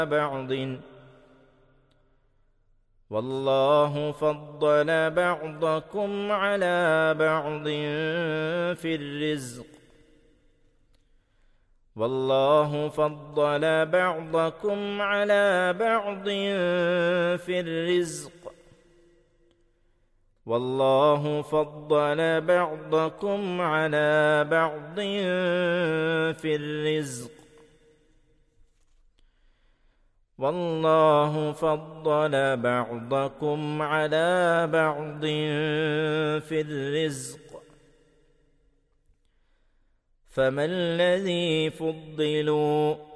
بعض والله فضل بعضكم على بعض في الرزق والله فضل بعضكم على بعض في الرزق والله فضل بعضكم على بعض في الرزق والله فضل بعضكم على بعض في الرزق فما الذي فضلوا